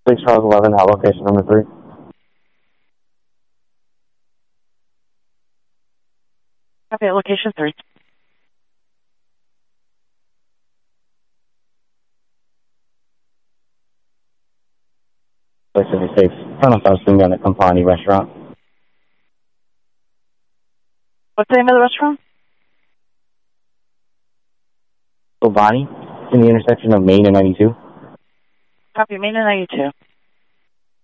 6 Charles 11, hot location number 3. Copy, location 3. Place 56, Colonel Faustin at Compani Restaurant. What's the name of the restaurant? Compani, in the intersection of Main and 92. Copy, Main and 92.